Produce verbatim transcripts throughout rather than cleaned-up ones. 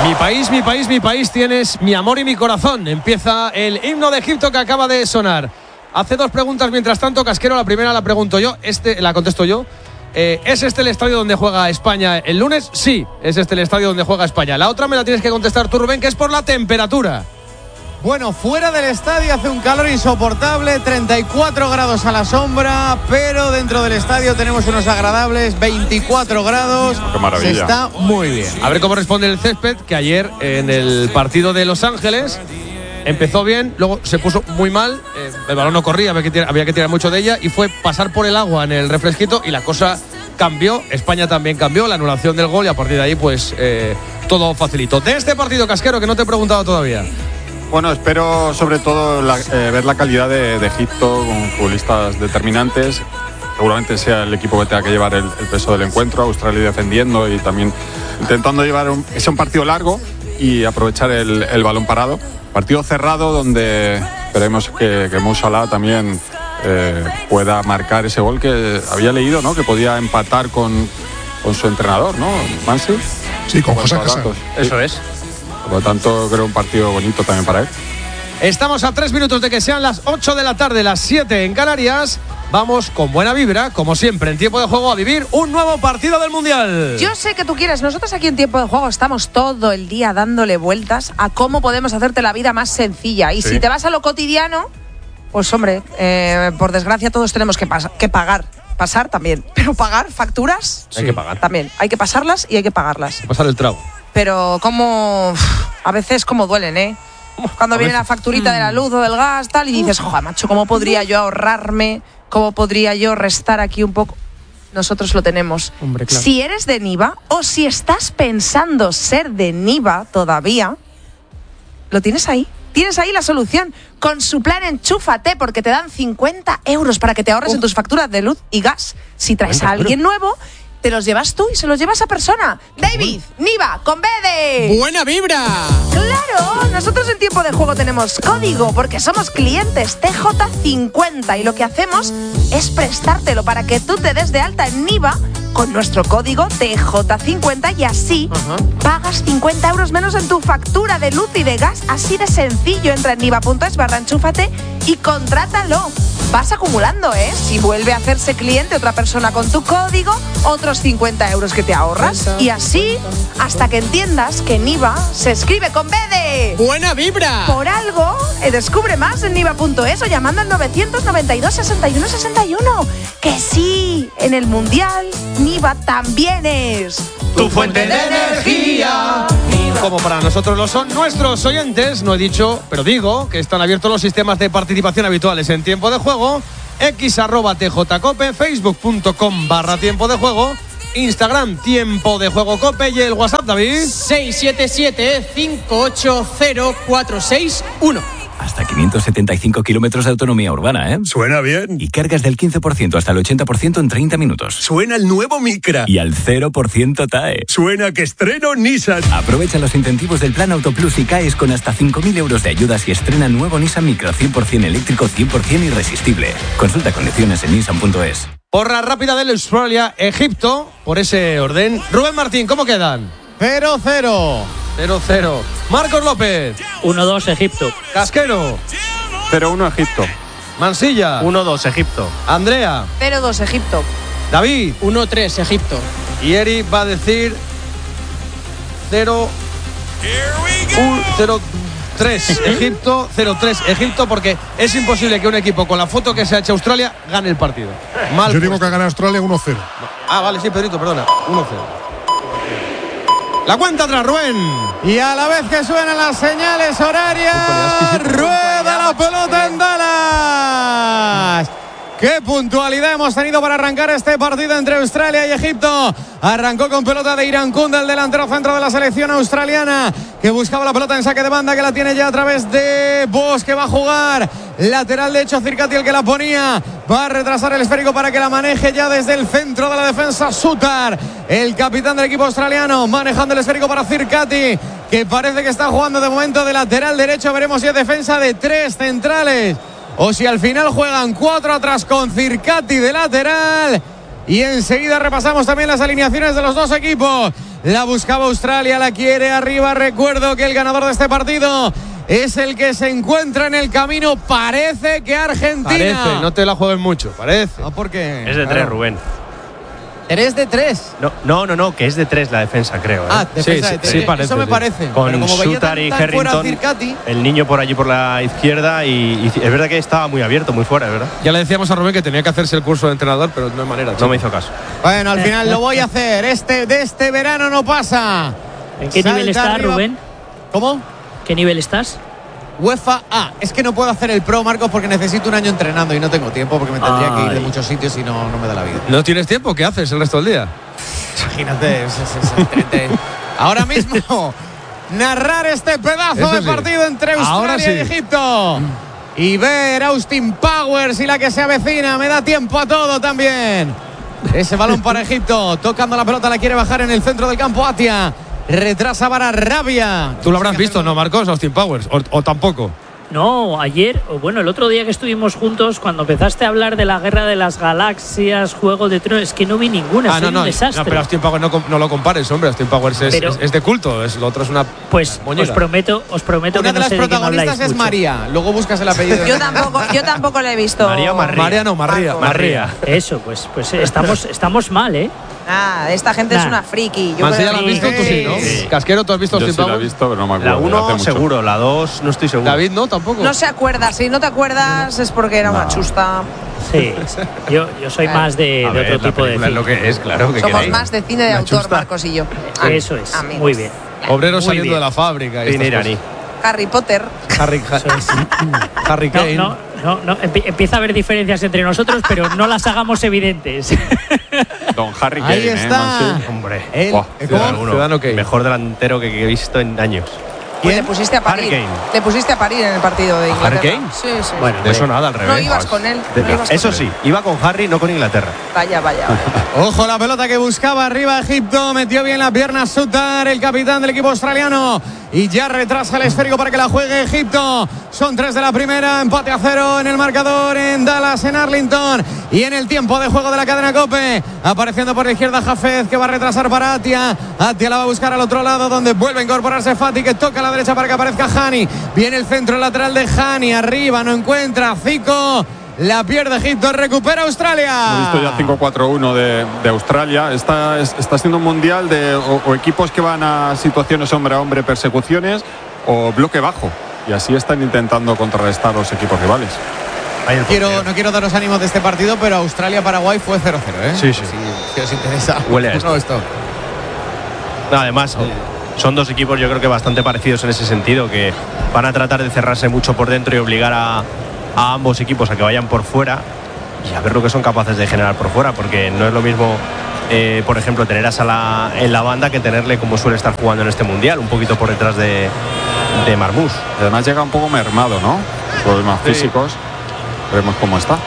Mi país, mi país, mi país, tienes mi amor y mi corazón. Empieza el himno de Egipto que acaba de sonar. Hace dos preguntas mientras tanto, Casquero. La primera la pregunto yo, este la contesto yo. Eh, ¿Es este el estadio donde juega España el lunes? Sí, es este el estadio donde juega España. La otra me la tienes que contestar tú, Rubén, que es por la temperatura. Bueno, fuera del estadio hace un calor insoportable, treinta y cuatro grados a la sombra, pero dentro del estadio tenemos unos agradables veinticuatro grados. ¡Qué maravilla! Se está muy bien. A ver cómo responde el césped, que ayer en el partido de Los Ángeles empezó bien, luego se puso muy mal, eh, el balón no corría, había que, tirar, había que tirar mucho de ella y fue pasar por el agua en el refresquito y la cosa cambió. España también cambió, la anulación del gol y a partir de ahí pues eh, todo facilitó. De este partido, Casquero, que no te he preguntado todavía. Bueno, espero sobre todo la, eh, ver la calidad de, de Egipto con futbolistas determinantes. Seguramente sea el equipo que tenga que llevar el, el peso del encuentro. Australia defendiendo y también intentando llevar un, es un partido largo y aprovechar el, el balón parado. Partido cerrado donde esperemos que, que Mo Salah también eh, pueda marcar ese gol que había leído, ¿no? Que podía empatar con, con su entrenador, ¿no? Mansi. Sí, con José Casado. Eso es. Por lo tanto, creo un partido bonito también para él. Estamos a tres minutos de que sean las ocho de la tarde, las siete en Canarias. Vamos con buena vibra, como siempre, en Tiempo de Juego a vivir un nuevo partido del Mundial. Yo sé que tú quieres. Nosotros aquí en Tiempo de Juego estamos todo el día dándole vueltas a cómo podemos hacerte la vida más sencilla. Y sí. Si te vas a lo cotidiano, pues hombre, eh, por desgracia todos tenemos que, pas- que pagar. Pasar también, pero pagar facturas hay sí. que pagar. También, hay que pasarlas y hay que pagarlas. Pasar el trago. Pero como a veces como duelen, ¿eh? Cuando a viene veces. la facturita de la luz o del gas, tal, y dices, joder, macho, ¿cómo podría yo ahorrarme? ¿Cómo podría yo restar aquí un poco? Nosotros lo tenemos. Hombre, claro. Si eres de Niva o si estás pensando ser de Niva todavía, lo tienes ahí. Tienes ahí la solución. Con su plan Enchúfate, porque te dan cincuenta euros para que te ahorres oh. en tus facturas de luz y gas. Si traes a alguien nuevo, te los llevas tú y se los lleva a esa persona. David, Niva, con B de... ¡Buena vibra! ¡Claro! Nosotros en Tiempo de Juego tenemos código porque somos clientes T J cincuenta y lo que hacemos es prestártelo para que tú te des de alta en Niva con nuestro código T J cincuenta y así uh-huh. pagas cincuenta euros menos en tu factura de luz y de gas. Así de sencillo. Entra en niva.es barra enchúfate y contrátalo. Vas acumulando, ¿eh? Si vuelve a hacerse cliente otra persona con tu código, otros cincuenta euros que te ahorras. Y así, hasta que entiendas que Niva se escribe con B de... ¡Buena vibra! Por algo, eh, descubre más en niva.es o llamando al novecientos noventa y dos sesenta y uno sesenta y uno. Que sí, en el Mundial, Niva también es... tu fuente de energía. Como para nosotros lo son nuestros oyentes, no he dicho, pero digo que están abiertos los sistemas de participación habituales en Tiempo de Juego. X arroba tjcope, facebook.com barra Tiempo de Juego, Instagram Tiempo de Juego Cope y el WhatsApp, David. seis siete siete, cinco ocho cero, cuatro seis uno. Hasta quinientos setenta y cinco kilómetros de autonomía urbana, ¿eh? Suena bien. Y cargas del quince por ciento hasta el ochenta por ciento en treinta minutos. Suena el nuevo Micra. Y al cero por ciento T A E. Suena que estreno Nissan. Aprovecha los incentivos del plan Autoplus y caes con hasta cinco mil euros de ayudas y estrena nuevo Nissan Micra cien por ciento eléctrico, cien por ciento irresistible. Consulta condiciones en nissan punto es. Porra rápida del Australia, Egipto, por ese orden. Rubén Martín, ¿cómo quedan? cero cero. cero cero. Marcos López. uno dos Egipto. Casquero. cero uno Egipto. Mansilla. uno dos Egipto. Andrea. cero dos Egipto. David. uno tres Egipto. Y Eri va a decir cero tres Egipto, cero tres Egipto, porque es imposible que un equipo con la foto que se ha hecho Australia gane el partido. Mal Yo digo que gana Australia uno cero. Ah, vale, sí, Pedrito, perdona. uno cero. La cuenta atrás, Rubén. Y a la vez que suenan las señales horarias, rueda la pelota en Dallas. ¡Qué puntualidad hemos tenido para arrancar este partido entre Australia y Egipto! Arrancó con pelota de Irán Kunda, el delantero centro de la selección australiana, que buscaba la pelota en saque de banda, que la tiene ya a través de Bosch, que va a jugar lateral de hecho Circati, el que la ponía. Va a retrasar el esférico para que la maneje ya desde el centro de la defensa Sutar, el capitán del equipo australiano, manejando el esférico para Circati, que parece que está jugando de momento de lateral derecho. Veremos si es defensa de tres centrales o si al final juegan cuatro atrás con Circati de lateral. Y enseguida repasamos también las alineaciones de los dos equipos. La buscaba Australia, la quiere arriba. Recuerdo que el ganador de este partido es el que se encuentra en el camino. Parece que Argentina. Parece, no te la juegues mucho, parece. Ah, ¿por qué? Es de tres, Rubén. ¿Eres de tres? No, no, no, no, que es de tres la defensa, creo. ¿eh? Ah, defensa sí, de tres. sí, parece, Eso me sí. parece. Con Pero como veía Sutar tan- y tan fuera Harrington, Circati, el niño por allí por la izquierda y, y es verdad que estaba muy abierto, muy fuera, es verdad. Ya le decíamos a Rubén que tenía que hacerse el curso de entrenador, pero no hay manera. No chico. me hizo caso. bueno, al final lo voy a hacer. Este de este verano no pasa. ¿En qué Salta nivel estás, arriba. Rubén? ¿Cómo? ¿Qué nivel estás? UEFA A. Es que no puedo hacer el Pro, Marcos, porque necesito un año entrenando y no tengo tiempo porque me tendría que ir de Ay. muchos sitios y no, no me da la vida. ¿No tienes tiempo? ¿Qué haces el resto del día? Imagínate. es- es- es- treinta. Ahora mismo, narrar este pedazo Eso de sí. partido entre Ahora Australia y sí. Egipto. Y ver Austin Powers y la que se avecina. Me da tiempo a todo también. Ese balón para Egipto. Tocando la pelota, la quiere bajar en el centro del campo Atia. Retrasa para Rabia. Tú lo habrás visto, ¿no, Marcos? Austin Powers. O, o tampoco. No, ayer, o bueno, el otro día que estuvimos juntos, cuando empezaste a hablar de la guerra de las galaxias, Juego de Tronos, es que no vi ninguna, Ah, soy no, un no. desastre. No, pero Austin Powers no, com- no lo compares, hombre. Austin Powers es, Pero- es, es de culto. Es, lo otro es una. Pues moñera. os prometo, os prometo Una que de no las sé de quién protagonistas habláis es mucho. María. Luego buscas el apellido. Yo tampoco, yo tampoco le he visto. María o Marría. María no, Marría. Marco. Marría. Eso, pues, pues eh, estamos, estamos mal, ¿eh? Ah, esta gente es Nah. una friki. Yo Mansilla, creo ¿la has que- visto? Tú sí, ¿no? Sí. Casquero, ¿tú has visto Yo Austin sí la he Powers? visto, pero no me acuerdo. La hace uno mucho. seguro, la dos no estoy seguro. David, ¿no? Tampoco. No se acuerda. Si no te acuerdas es porque era una No. chusta. Sí, yo, yo soy más de, A de ver, otro la tipo de película es cine. lo que es, claro que Somos queréis. más de cine de Una autor, chusta. Marcos y yo. Eso es, amigos. muy bien. Obreros Muy saliendo bien. de la fábrica. y Cine estas iraní. Harry Potter. cosas. Harry, Harry No, Kane. no, no, no, empie- empieza a haber diferencias entre nosotros, pero no las hagamos evidentes. Don Harry Kane, Ahí ¿eh? está. Mansell? Hombre. El- Buah, ¿eh, Ciudadano. ¿Cómo? Uno. Ciudadano Kane. Mejor delantero que, que he visto en años. Pues ¿Quién? le pusiste a parir. Harry Kane. Le pusiste a parir en el partido de ¿A Harry Inglaterra. Kane? Sí, sí. Bueno, De eso nada, al revés. No ibas con él. De- no ibas con eso él. sí, iba con Harry, no con Inglaterra. Vaya, vaya. Ojo la pelota que buscaba arriba Egipto. Metió bien la pierna Sutar, el capitán del equipo australiano. Y ya retrasa el esférico para que la juegue Egipto. Son tres de la primera. Empate a cero en el marcador en Dallas, en Arlington. Y en el tiempo de juego de la cadena COPE. Apareciendo por la izquierda Jafez, que va a retrasar para Atia. Atia la va a buscar al otro lado, donde vuelve a incorporarse Fati, que toca a la derecha para que aparezca Hani. Viene el centro lateral de Hani. Arriba no encuentra Zico. La pierde Egipto, recupera Australia. Hemos visto ya cinco cuatro uno de, de Australia. Está, es- está siendo un mundial de o, o equipos que van a situaciones hombre a hombre, persecuciones o bloque bajo. Y así están intentando contrarrestar los equipos rivales. Ahí el Quiero, portero. no quiero daros ánimos de este partido, pero Australia-Paraguay fue cero cero, ¿eh? Sí, sí. Si, si os interesa. Huele a No, esto. Además, son dos equipos yo creo que bastante parecidos en ese sentido, que van a tratar de cerrarse mucho por dentro y obligar a, a ambos equipos a que vayan por fuera y a ver lo que son capaces de generar por fuera, porque no es lo mismo, eh, por ejemplo, tener a Salah en la banda que tenerle como suele estar jugando en este Mundial, un poquito por detrás de, de Marmús. Y además llega un poco mermado, ¿no? Problemas Sí. físicos. Veremos cómo está.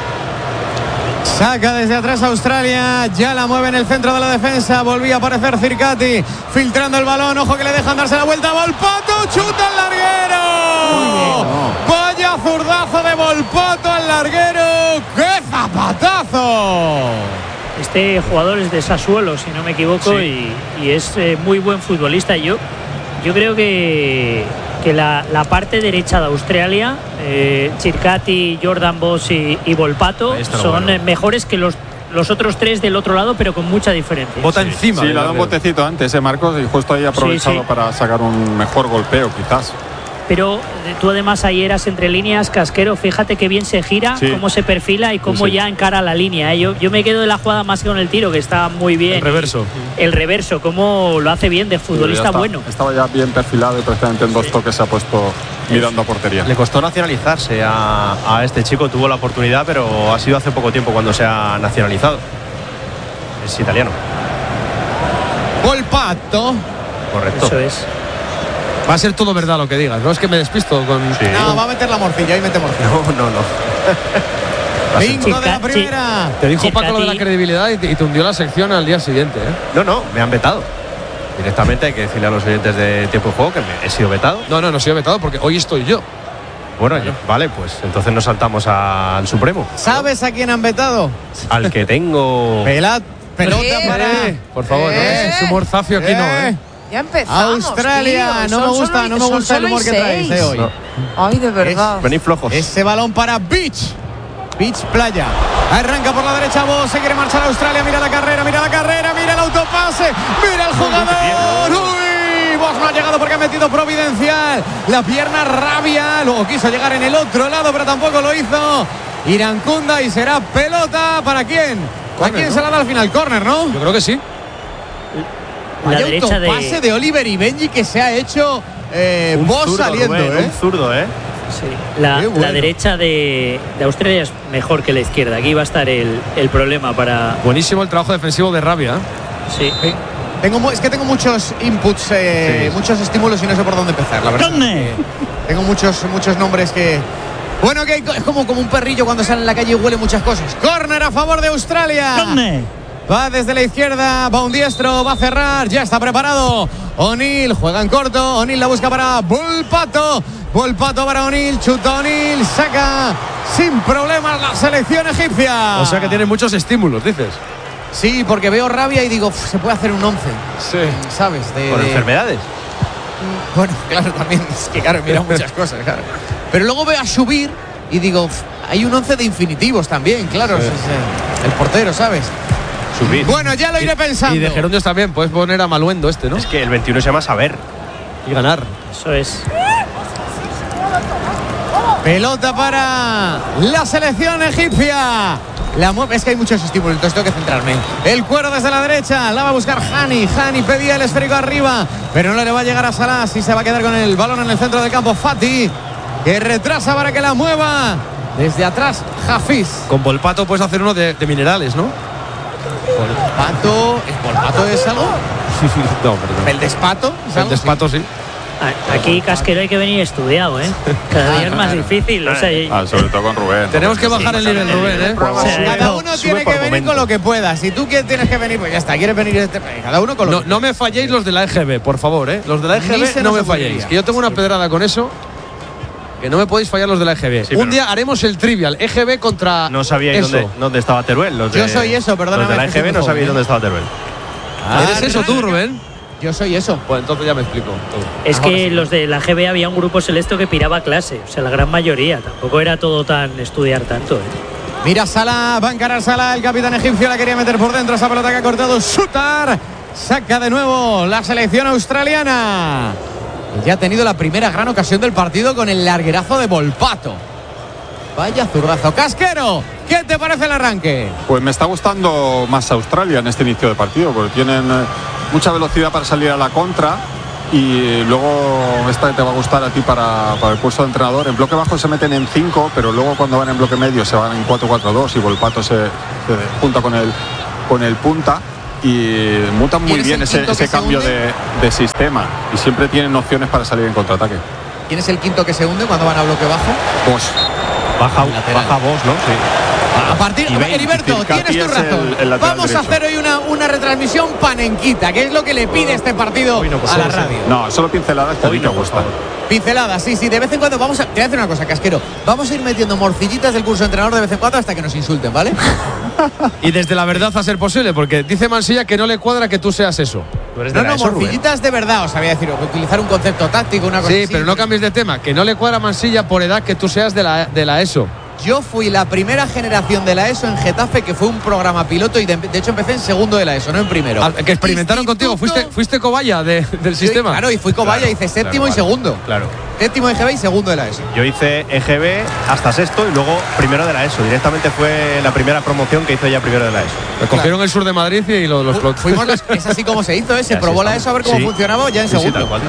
Saca desde atrás Australia, ya la mueve en el centro de la defensa, volvía a aparecer Circati, filtrando el balón, ojo que le dejan darse la vuelta, Volpato, chuta al larguero. Vaya zurdazo de Volpato al larguero, ¡qué zapatazo! Este jugador es de Sassuolo, si no me equivoco, y, y es eh, muy buen futbolista. Yo, yo creo que, que la, la parte derecha de Australia, eh, Circati, Jordan Boss y, y Volpato, Ahí está lo son bueno. eh, mejores que los, los otros tres del otro lado, pero con mucha diferencia. Bota encima. Sí, del le ha dado un larguero. botecito antes, ¿eh, Marcos? Y justo ahí ha aprovechado Sí, sí. para sacar un mejor golpeo, quizás. Pero eh, tú además ahí eras entre líneas, Casquero, fíjate que bien se gira, Sí. cómo se perfila y cómo Sí, sí. ya encara la línea. ¿eh? Yo, yo me quedo de la jugada más que con el tiro, que está muy bien. El reverso. El reverso, cómo lo hace bien de Ya futbolista está- bueno. Estaba ya bien perfilado y precisamente en dos toques se ha puesto mirando a portería. Le costó nacionalizarse a, a este chico, tuvo la oportunidad, pero ha sido hace poco tiempo cuando se ha nacionalizado. Es italiano, Volpato, correcto. Eso es. Va a ser todo verdad lo que digas, ¿no? Es que me despisto con. Sí. no, va a meter la morcilla, ahí mete morcilla. No, no, no. Bingo de la Chica- primera. Te dijo Paco lo de la Circati- credibilidad y te, y te hundió la sección al día siguiente, ¿eh? No, no, me han vetado. Directamente hay que decirle a los oyentes de Tiempo de Juego que me he sido vetado. No, no, no soy vetado porque hoy estoy yo. Bueno, ya- vale, pues entonces nos saltamos al Supremo. ¿Sabes a quién han vetado? Al que tengo. Pelad Pelota Eh, para. Eh, por favor, Eh. no, ese humor zafio aquí no, ¿eh? Ya empezamos. Australia, tío. no me Son gusta, solo- no me son gusta el solo humor que y traéis seis. de hoy. No. Ay, de verdad. Venid flojos. Ese balón para Beach. Beach Playa. Arranca por la derecha Vos, se quiere marchar a Australia. Mira la carrera, mira la carrera, mira el autopase. Mira el jugador. Uy, Vos no ha llegado porque ha metido Providencial. La pierna rabia. Luego quiso llegar en el otro lado, pero tampoco lo hizo. Irancunda y será pelota. ¿Para quién? ¿A Córner, quién ¿no? se la da al final? Córner, ¿no? Yo creo que sí. La Vaya derecha de. autopase de Oliver y Benji que se ha hecho eh, Un Vos zurdo, saliendo, Rubén, ¿eh? Un zurdo, ¿eh? Sí, la, Qué bueno. la derecha de, de Australia es mejor que la izquierda. Aquí va a estar el, el problema para. Buenísimo el trabajo defensivo de Rabia. Sí. Sí. Tengo, mu- es que tengo muchos inputs, eh, Sí. muchos estímulos y no sé por dónde empezar, la verdad. Eh, tengo muchos, muchos nombres que. Bueno, que es como, como un perrillo cuando sale en la calle y huele muchas cosas. Córner a favor de Australia. Va desde la izquierda, va un diestro, va a cerrar, ya está preparado. O'Neill juega en corto, O'Neill la busca para Volpato. Volpato para O'Neill, chuta O'Neill, saca sin problemas la selección egipcia. O sea que tiene muchos estímulos, dices. Sí, porque veo Rabia y digo, "Uf, se puede hacer un once, Sí. ¿sabes? De, Por de- enfermedades. Bueno, claro, también es que claro, mira muchas cosas, claro. Pero luego veo a subir y digo, "Uf, hay un once de infinitivos también, claro, es, eh, el portero, ¿sabes? Subir. Bueno, ya lo iré pensando. Y de Gerundios también, puedes poner a Maluendo este, ¿no? Es que el veintiuno se llama Saber. Y ganar. Eso es. Pelota para la selección egipcia. La mueve, es que hay muchos estímulos, entonces tengo que centrarme. El cuero desde la derecha, la va a buscar Hani. Hani pedía el esférico arriba, pero no le va a llegar a Salah. Y se va a quedar con el balón en el centro del campo. Fati, que retrasa para que la mueva. Desde atrás, Hafiz. Con Volpato puedes hacer uno de, de minerales, ¿no? Pato, ¿el Pato es algo? No, perdón. ¿El despato? ¿Es El algo? despato sí. A- Aquí Casquero hay que venir estudiado, ¿eh? Cada día es más difícil. O sea, y- Ah, sobre todo con Rubén. Tenemos que bajar el nivel, Rubén, ¿eh? Sí. Cada uno Sube tiene por que venir momento. con lo que pueda. Si tú quieres, tienes que venir, pues ya está. Quieres venir, este- cada uno con lo No, que no me falléis los de la E G B, por favor, ¿eh? Los de la E G Ni B se no nos me ocurriría. falléis. Que yo tengo una pedrada con eso. Que no me podéis fallar los de la E G B. Sí, Un pero- día haremos el trivial. E G B contra. No sabíais eso. dónde, dónde estaba Teruel. Los de, Yo soy eso, perdóname, Los de la es que E G B soy no muy sabíais joven, dónde estaba Teruel. ¿Eres eso tú, Rubén? Yo soy eso. Pues entonces ya me explico todo. es Ahora que sí. los de la G B había un grupo selecto que piraba clase. O sea, la gran mayoría. Tampoco era todo tan estudiar tanto, ¿eh? Mira Salah, va a encarar Salah, el capitán egipcio la quería meter por dentro, esa pelota que ha cortado Sutar. Saca de nuevo la selección australiana. Y ya ha tenido la primera gran ocasión del partido con el larguerazo de Volpato. Vaya zurdazo. Casquero, ¿qué te parece el arranque? Pues me está gustando más Australia en este inicio de partido, porque tienen eh, mucha velocidad para salir a la contra. Y luego esta te va a gustar a ti para, para el puesto de entrenador. En bloque bajo se meten en cinco, pero luego cuando van en bloque medio se van en cuatro cuatro dos y Volpato se, se junta con el, con el punta. Y mutan muy ¿Quién es bien el ese, quinto ese que se cambio hunde? de, de sistema. Y siempre tienen opciones para salir en contraataque. ¿Quién es el quinto que se hunde cuando van a bloque bajo? Pues Baja, Lateral. baja vos, ¿no? Sí. A partir Y veinte, Heriberto, Circati tienes tu es razón. el- el lateral Vamos a derecho. hacer hoy una, una retransmisión panenquita, que es lo que le pide este partido Uy, no, pues a la sí, sí. radio. no, solo pinceladas que a Hoy ti no, te por gustan. favor. Pinceladas, sí, sí, de vez en cuando vamos a. Te voy a decir una cosa, Casquero. Vamos a ir metiendo morcillitas del curso de entrenador de vez en cuando hasta que nos insulten, ¿vale? Y desde la verdad a ser posible, porque dice Mansilla que no le cuadra que tú seas eso. Tú eres de No, la no, ESO, Rubén. morcillitas de verdad, os sabía decir, utilizar un concepto táctico, una cosa Sí, así. pero no cambies de tema. Que no le cuadra a Mansilla por edad que tú seas de la, de la ESO. Yo fui la primera generación de la ESO en Getafe, que fue un programa piloto y de, de hecho empecé en segundo de la ESO, no en primero. Al- Que experimentaron contigo. Instituto- Fuiste, fuiste cobaya de- del Sí, sistema. Claro, y fui cobaya, Claro, hice séptimo claro, y vale. segundo. Claro. Séptimo de G B y segundo de la ESO. Yo hice E G B hasta sexto y luego primero de la ESO. Directamente fue la primera promoción que hizo ya primero de la ESO. Le cogieron el sur de Madrid y lo, lo Fu- explotó. Fuimos las- es así como se hizo, ¿eh? Se Ya, probó sí, la ESO a ver cómo sí. funcionaba ya en Sí, sí, segundo. tal cual.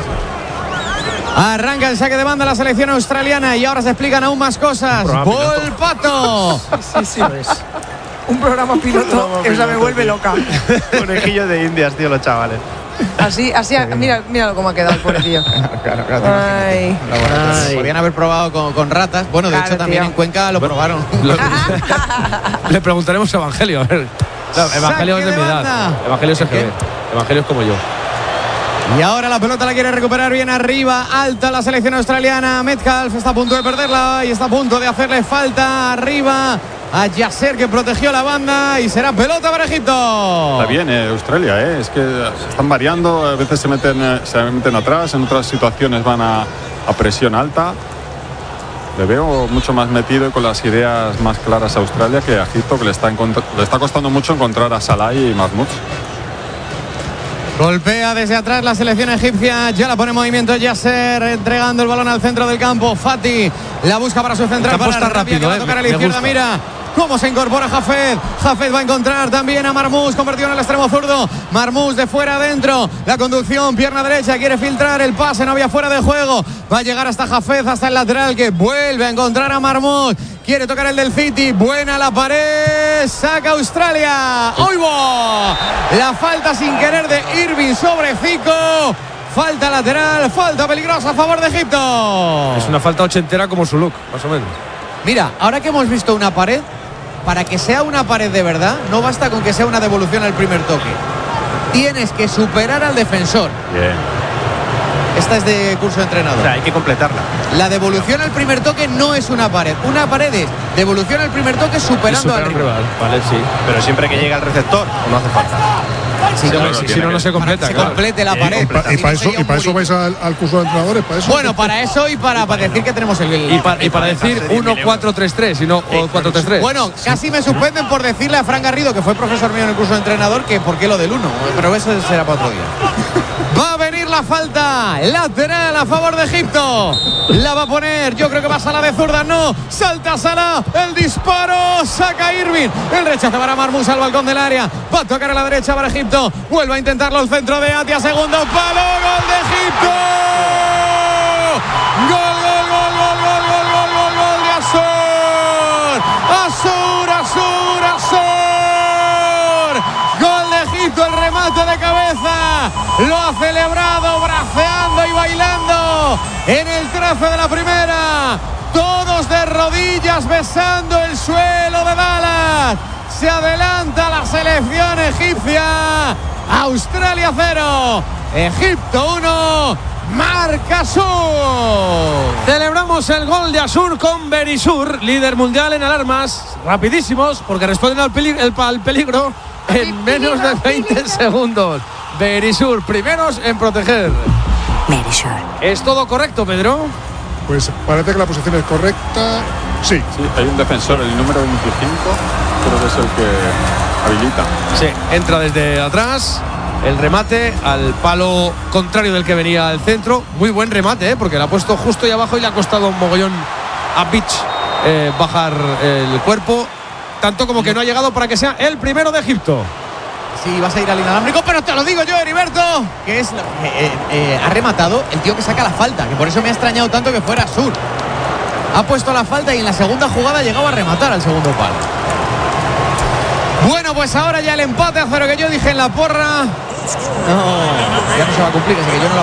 Arranca el saque de banda la selección australiana y ahora se explican aún más cosas. programa piloto. Volpato. Sí, sí. Un programa piloto, esa me vuelve loca. Conejillo de indias, tío, los chavales. Así, así, mira, míralo cómo ha quedado el pobrecillo. Claro, claro, Ay. Ay. Podrían haber probado con, con ratas. Bueno, de Claro, hecho también tío. en Cuenca lo probaron. Lo- le preguntaremos a Evangelio. A ver. No, Evangelio es de Saque mi de edad. banda. Evangelio es E G B. ¿Qué? Evangelio es como yo. Y ahora la pelota la quiere recuperar bien arriba, alta la selección australiana. Metcalf está a punto de perderla y está a punto de hacerle falta arriba a Yasser, que protegió la banda, y será pelota para Egipto. Está bien eh, Australia, eh. es que se están variando, a veces se meten, eh, se meten atrás, en otras situaciones van a, a presión alta. Le veo mucho más metido y con las ideas más claras a Australia que a Egipto, que le está, le está costando mucho encontrar a Salah y Mahmoud. Golpea desde atrás la selección egipcia, ya la pone en movimiento Yasser, entregando el balón al centro del campo. Fati la busca para su central, para está rápido, que va a eh, tocar a la me izquierda, gusta. mira cómo se incorpora Hafez. Hafez va a encontrar también a Marmous, convertido en el extremo zurdo. Marmous de fuera adentro, la conducción, pierna derecha, quiere filtrar el pase, no había fuera de juego. Va a llegar hasta Hafez, hasta el lateral, que vuelve a encontrar a Marmous. Quiere tocar el del City, buena la pared, saca Australia. ¡Oigo! La falta sin querer de Irving sobre Zico. Falta lateral, falta peligrosa a favor de Egipto. Es una falta ochentera como su look, más o menos. Mira, ahora que hemos visto una pared, para que sea una pared de verdad, no basta con que sea una devolución al primer toque. Tienes que superar al defensor. Bien. Esta es de curso de entrenador. O sea, hay que completarla. La devolución al primer toque no es una pared. Una pared es devolución al primer toque superando al rival. Vale, sí. Pero siempre que llega al receptor, o no hace falta. Sí, Claro, no, si, tiene si no, no que- se completa. para que se claro. complete la Sí, pared. Y para Si no eso, sería y un para eso muro. vais al, al curso de entrenadores, para eso. Bueno, para eso y para, para decir que tenemos el... Y, pa- y para decir uno cuatro tres tres, y no o cuatro tres tres. Bueno, casi me suspenden por decirle a Fran Garrido, que fue profesor mío en el curso de entrenador, que por qué lo del uno, pero eso será para otro día. Va a venir la falta lateral a favor de Egipto. La va a poner, yo creo que va Salah de zurda, no. Salta Salah, el disparo, saca Irving. El rechazo para Marmous al balcón del área. Va a tocar a la derecha para Egipto. Vuelve a intentarlo el centro de Atia, segundo palo, gol de Egipto. Gol, gol, gol, gol, gol, gol, gol, gol, gol de Azur. Azur, Azur, Azur. Gol de Egipto, el remate de cabeza. Lo ha celebrado braceando y bailando en el trazo de la primera. Todos de rodillas besando el suelo de Dallas. Se adelanta la selección egipcia. Australia cero, Egipto uno. Marca Sur. Celebramos el gol de Azur con Berisur, líder mundial en alarmas rapidísimos, porque responden al, peli- el- al peligro en menos de veinte segundos. Berisur, primeros en proteger. Berisur. ¿Es todo correcto, Pedro? Pues parece que la posición es correcta. Sí. Sí, hay un defensor, el número veinticinco, creo que es el que habilita. Sí, entra desde atrás. El remate al palo contrario del que venía al centro. Muy buen remate, ¿eh? Porque le ha puesto justo ahí abajo y le ha costado un mogollón a Beach eh, bajar el cuerpo. Tanto como que no ha llegado para que sea el primero de Egipto. Sí, vas a ir al inalámbrico, pero te lo digo yo, Heriberto, que es eh, eh, eh, ha rematado el tío que saca la falta, que por eso me ha extrañado tanto que fuera Sur. Ha puesto la falta y en la segunda jugada llegaba a rematar al segundo palo. Bueno, pues ahora ya el empate a cero que yo dije en la porra. No, ya no se va a cumplir, así que yo no lo